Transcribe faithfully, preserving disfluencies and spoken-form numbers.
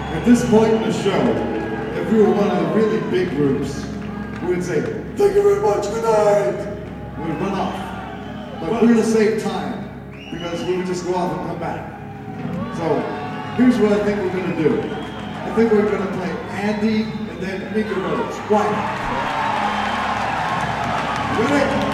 At this point in the show, if we were one of the really big groups, we would say, thank you very much, good night! We would run off. But we're gonna save time, because we would just go off and come back. So, here's what I think we're gonna do. I think we're gonna play Andy and then Mika Rhodes. Why not? Ready?